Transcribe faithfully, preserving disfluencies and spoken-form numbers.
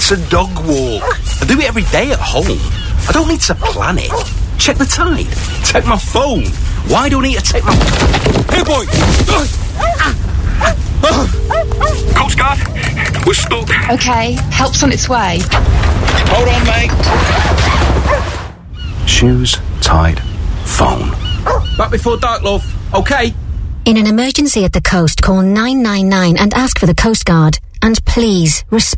It's a dog walk. I do it every day at home. I don't need to plan it. Check the tide. Check my phone. Why do I need to take my... Hey, boy! Coast Guard, we're stuck. OK, help's on its way. Hold on, mate. Shoes, tide, phone. Back before dark, love. OK? In an emergency at the coast, call nine nine nine and ask for the Coast Guard. And please, respect